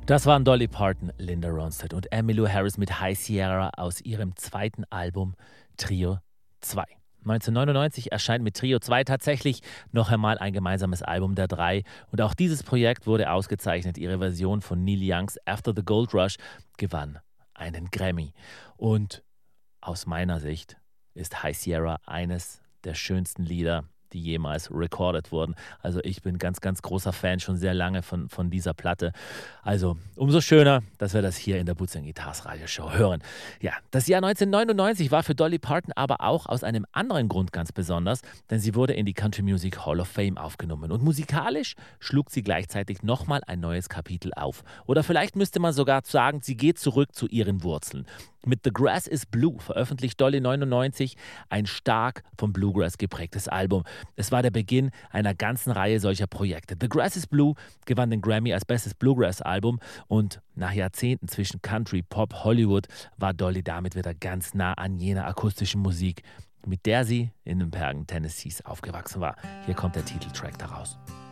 Das waren Dolly Parton, Linda Ronstadt und Emmylou Harris mit High Sierra aus ihrem zweiten Album Trio 2. 1999 erscheint mit Trio 2 tatsächlich noch einmal ein gemeinsames Album der drei und auch dieses Projekt wurde ausgezeichnet. Ihre Version von Neil Youngs After the Gold Rush gewann einen Grammy. Und aus meiner Sicht ist High Sierra eines der schönsten Lieder, die jemals recorded wurden. Also ich bin ganz, ganz großer Fan schon sehr lange von dieser Platte. Also umso schöner, dass wir das hier in der Boots & Guitars Radioshow hören. Ja, das Jahr 1999 war für Dolly Parton aber auch aus einem anderen Grund ganz besonders, denn sie wurde in die Country Music Hall of Fame aufgenommen. Und musikalisch schlug sie gleichzeitig nochmal ein neues Kapitel auf. Oder vielleicht müsste man sogar sagen, sie geht zurück zu ihren Wurzeln. Mit The Grass is Blue veröffentlicht Dolly 99 ein stark vom Bluegrass geprägtes Album. Es war der Beginn einer ganzen Reihe solcher Projekte. The Grass is Blue gewann den Grammy als bestes Bluegrass-Album und nach Jahrzehnten zwischen Country, Pop, Hollywood war Dolly damit wieder ganz nah an jener akustischen Musik, mit der sie in den Bergen Tennessees aufgewachsen war. Hier kommt der Titeltrack daraus.